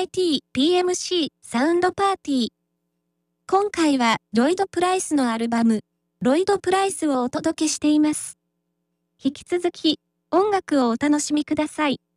YTPMC サウンドパーティー。今回はロイド・プライスのアルバム、ロイド・プライスをお届けしています。引き続き、音楽をお楽しみください。